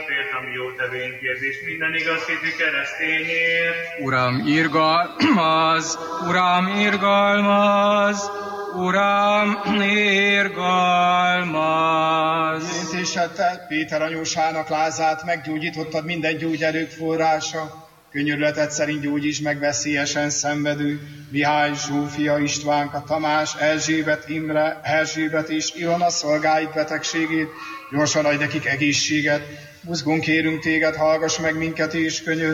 Krisztusért, ami jó tevénykért, és minden igaz hitű keresztényért. Uram, irgalmaz! Uram, irgalmaz! Uram, irgalmaz! Érintésedtel Péter anyósának lázát meggyógyítottad minden gyógyerők forrása. Könyörületed szerint gyógyíts meg veszélyesen szenvedő Mihály, Zsófia, Istvánka, Tamás, Erzsébet, Imre, Erzsébet és Ilona szolgáid betegségét. Gyorsan adj nekik egészséget. Buzgón kérünk téged, hallgass meg minket és könyörülj.